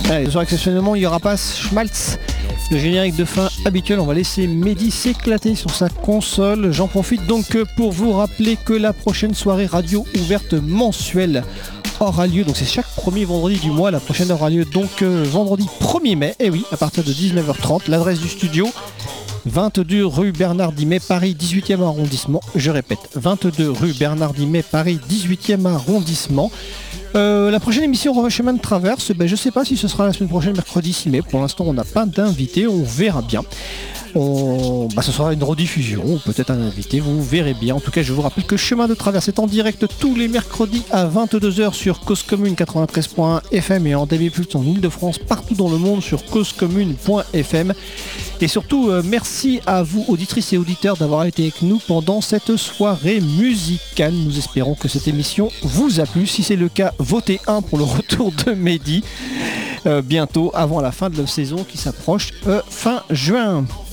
Allez, ce soir, exceptionnellement, il n'y aura pas Schmaltz. Le générique de fin habituel, on va laisser Mehdi s'éclater sur sa console. J'en profite donc pour vous rappeler que la prochaine soirée radio ouverte mensuelle aura lieu, donc c'est chaque premier vendredi du mois. La prochaine aura lieu donc vendredi 1er mai, et oui, à partir de 19h30. L'adresse du studio, 22 rue Bernard Dimet, Paris 18e arrondissement. Je répète, 22 rue Bernard Dimet, Paris 18e arrondissement. La prochaine émission Chemin de Traverse, je ne sais pas si ce sera la semaine prochaine, mercredi 6 mai. Pour l'instant, on n'a pas d'invité, on verra bien. Ce sera une rediffusion ou peut-être un invité, vous verrez bien. En tout cas, je vous rappelle que Chemin de Traverse est en direct tous les mercredis à 22h sur Cause Commune 93.1 FM et en DAB+ en Ile-de-France, partout dans le monde sur causecommune.fm. Et surtout, merci à vous, auditrices et auditeurs, d'avoir été avec nous pendant cette soirée musicale. Nous espérons que cette émission vous a plu. Si c'est le cas, votez 1 pour le retour de Mehdi bientôt, avant la fin de la saison qui s'approche fin juin.